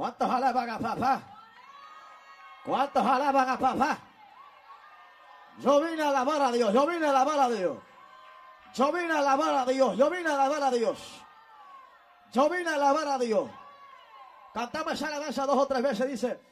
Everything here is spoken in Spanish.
¿Cuántos alaban a papá? ¿Cuántos alaban a papá? Yo vine a alabar a Dios, yo vine a alabar a Dios. Yo vine a alabar a Dios, yo vine a alabar a Dios. Yo vine a alabar a Dios. Cantamos esa alabanza 2 o 3 veces, dice...